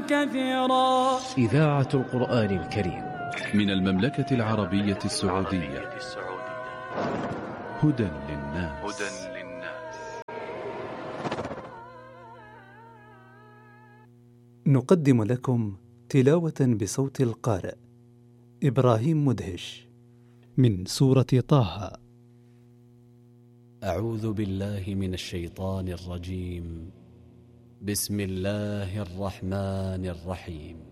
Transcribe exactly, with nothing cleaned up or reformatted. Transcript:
كثيرا. إذاعة القرآن الكريم من المملكة العربية السعودية. هدى للناس. نقدم لكم تلاوة بصوت القارئ إبراهيم مدهش من سورة طه. أعوذ بالله من الشيطان الرجيم. بسم الله الرحمن الرحيم.